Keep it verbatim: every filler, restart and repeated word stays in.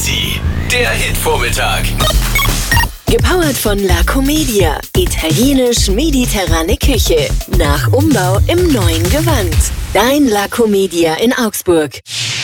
Steffi, der Hit-Vormittag. Gepowert von La Comedia. Italienisch-mediterrane Küche. Nach Umbau im neuen Gewand. Dein La Comedia in Augsburg.